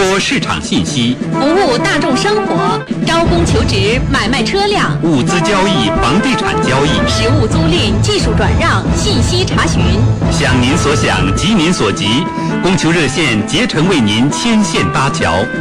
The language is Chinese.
播市场信息， 服务大众生活，招工求职，买卖车辆， 物资交易、房地产交易， 实物租赁、技术转让、信息查询。 想您所想，急您所急，供求热线竭诚为您牵线搭桥。